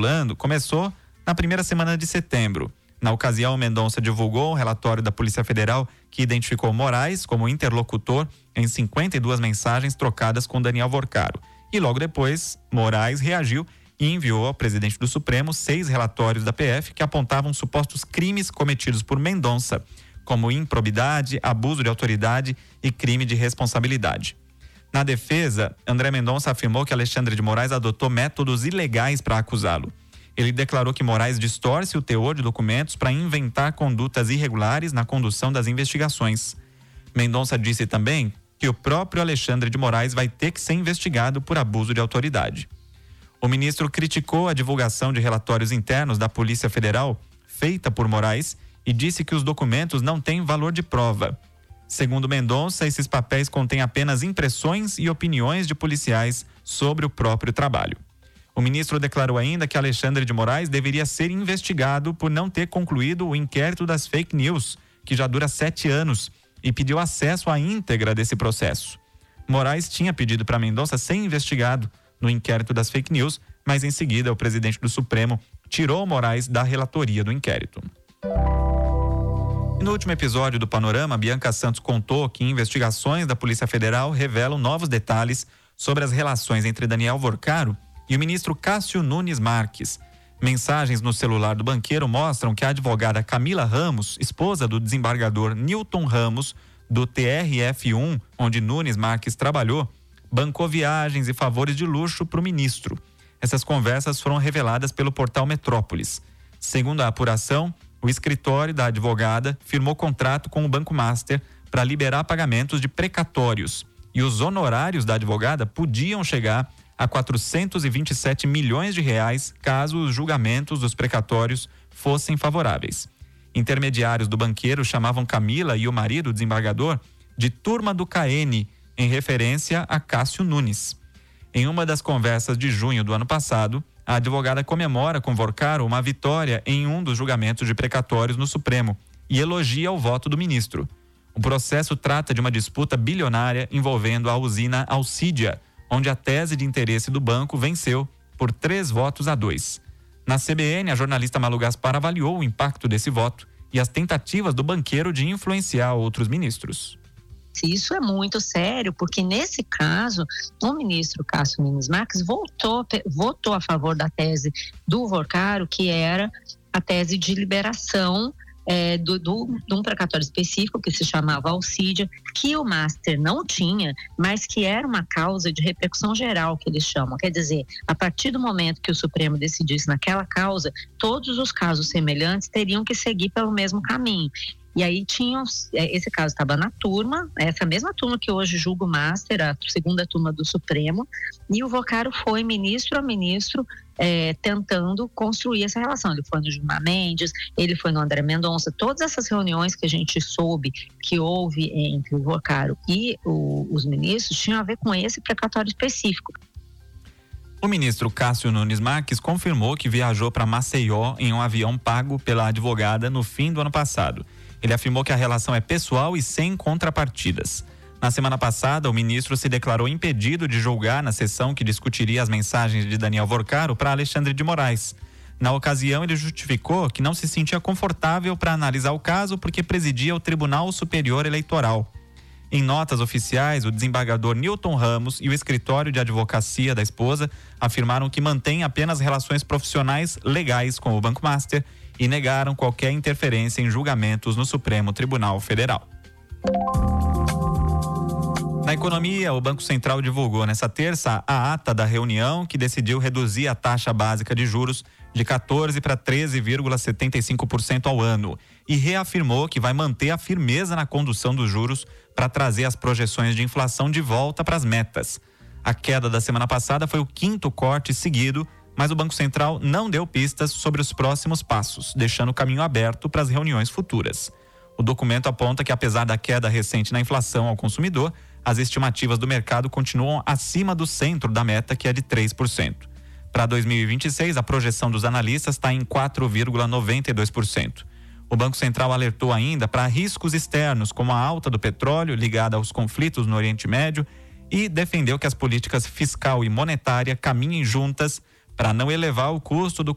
circulando começou na primeira semana de setembro. Na ocasião, Mendonça divulgou um relatório da Polícia Federal que identificou Moraes como interlocutor em 52 mensagens trocadas com Daniel Vorcaro. E logo depois, Moraes reagiu e enviou ao presidente do Supremo 6 relatórios da PF que apontavam supostos crimes cometidos por Mendonça, como improbidade, abuso de autoridade e crime de responsabilidade. Na defesa, André Mendonça afirmou que Alexandre de Moraes adotou métodos ilegais para acusá-lo. Ele declarou que Moraes distorce o teor de documentos para inventar condutas irregulares na condução das investigações. Mendonça disse também que o próprio Alexandre de Moraes vai ter que ser investigado por abuso de autoridade. O ministro criticou a divulgação de relatórios internos da Polícia Federal feita por Moraes e disse que os documentos não têm valor de prova. Segundo Mendonça, esses papéis contêm apenas impressões e opiniões de policiais sobre o próprio trabalho. O ministro declarou ainda que Alexandre de Moraes deveria ser investigado por não ter concluído o inquérito das fake news, que já dura 7 anos, e pediu acesso à íntegra desse processo. Moraes tinha pedido para Mendonça ser investigado no inquérito das fake news, mas em seguida o presidente do Supremo tirou Moraes da relatoria do inquérito. E no último episódio do Panorama, Bianca Santos contou que investigações da Polícia Federal revelam novos detalhes sobre as relações entre Daniel Vorcaro e o ministro Cássio Nunes Marques. Mensagens no celular do banqueiro mostram que a advogada Camila Ramos, esposa do desembargador Newton Ramos, do TRF1, onde Nunes Marques trabalhou, bancou viagens e favores de luxo para o ministro. Essas conversas foram reveladas pelo portal Metrópolis. Segundo a apuração, o escritório da advogada firmou contrato com o Banco Master para liberar pagamentos de precatórios, e os honorários da advogada podiam chegar a 427 milhões de reais caso os julgamentos dos precatórios fossem favoráveis. Intermediários do banqueiro chamavam Camila e o marido, o desembargador, de turma do KN, em referência a Cássio Nunes. Em uma das conversas de junho do ano passado, a advogada comemora com Vorcaro uma vitória em um dos julgamentos de precatórios no Supremo e elogia o voto do ministro. O processo trata de uma disputa bilionária envolvendo a usina Alcídia, onde a tese de interesse do banco venceu por 3-2. Na CBN, a jornalista Malu Gaspar avaliou o impacto desse voto e as tentativas do banqueiro de influenciar outros ministros. Isso é muito sério, porque nesse caso, o ministro Cássio Nunes Marques votou a favor da tese do Vorcaro, que era a tese de liberação de um precatório específico que se chamava Alcídia, que o Master não tinha, mas que era uma causa de repercussão geral, que eles chamam. Quer dizer, a partir do momento que o Supremo decidisse naquela causa, todos os casos semelhantes teriam que seguir pelo mesmo caminho. E aí esse caso estava na turma, essa mesma turma que hoje julga o Master, a segunda turma do Supremo, e o Vorcaro foi ministro a ministro tentando construir essa relação. Ele foi no Gilmar Mendes, ele foi no André Mendonça, todas essas reuniões que a gente soube que houve entre o Vorcaro e os ministros tinham a ver com esse precatório específico. O ministro Cássio Nunes Marques confirmou que viajou para Maceió em um avião pago pela advogada no fim do ano passado. Ele afirmou que a relação é pessoal e sem contrapartidas. Na semana passada, o ministro se declarou impedido de julgar na sessão que discutiria as mensagens de Daniel Vorcaro para Alexandre de Moraes. Na ocasião, ele justificou que não se sentia confortável para analisar o caso porque presidia o Tribunal Superior Eleitoral. Em notas oficiais, o desembargador Newton Ramos e o escritório de advocacia da esposa afirmaram que mantém apenas relações profissionais legais com o Banco Master e negaram qualquer interferência em julgamentos no Supremo Tribunal Federal. Na economia, o Banco Central divulgou nesta terça a ata da reunião que decidiu reduzir a taxa básica de juros de 14% para 13,75% ao ano e reafirmou que vai manter a firmeza na condução dos juros para trazer as projeções de inflação de volta para as metas. A queda da semana passada foi o 5º corte seguido, mas o Banco Central não deu pistas sobre os próximos passos, deixando o caminho aberto para as reuniões futuras. O documento aponta que, apesar da queda recente na inflação ao consumidor, as estimativas do mercado continuam acima do centro da meta, que é de 3%. Para 2026, a projeção dos analistas está em 4,92%. O Banco Central alertou ainda para riscos externos, como a alta do petróleo ligada aos conflitos no Oriente Médio, e defendeu que as políticas fiscal e monetária caminhem juntas para não elevar o custo do